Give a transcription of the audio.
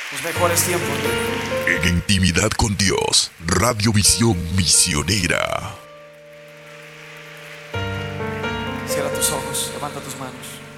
Los mejores tiempos, En intimidad con Dios, Radiovisión Misionera. Cierra tus ojos, levanta tus manos.